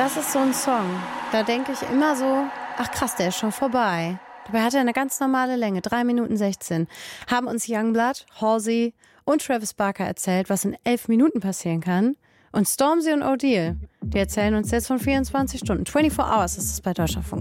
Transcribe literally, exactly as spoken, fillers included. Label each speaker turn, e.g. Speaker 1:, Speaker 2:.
Speaker 1: Das ist so ein Song. Da denke ich immer so, ach krass, der ist schon vorbei. Dabei hat er eine ganz normale Länge, drei Minuten sechzehn. Haben uns Youngblood, Halsey und Travis Barker erzählt, was in elf Minuten passieren kann. Und Stormzy und O'Deal, die erzählen uns jetzt von vierundzwanzig Stunden. vierundzwanzig Hours ist es bei Deutschlandfunk.